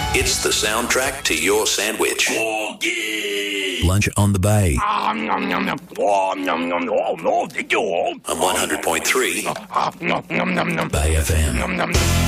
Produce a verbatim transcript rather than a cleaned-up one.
It's the soundtrack to your sandwich. Lunch on the Bay. On one hundred point three Bay F M.